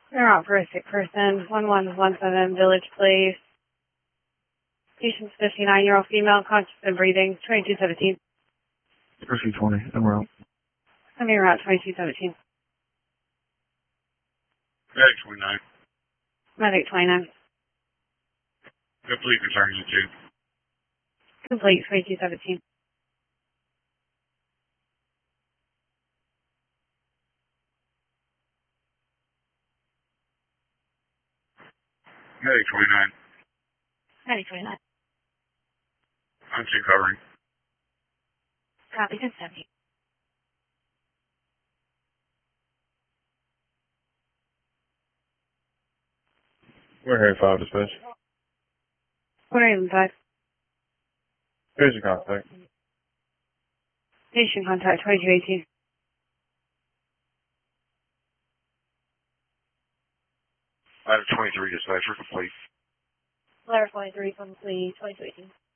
They're out for a sick person. 1117 Village Place. Patient's 59-year-old female, conscious and breathing. 2217. Pursuit 20, and we're out. I'm here out 2217. Medic 29. Medic 29. Complete concern you two. Complete 2217. Medic 29. Medic 29. I'm two covering. Copy 1070. We're here 5 dispatch. 485. Patient contact. Patient contact 2218. Ladder 23 dispatcher complete. Ladder 23 complete 2218.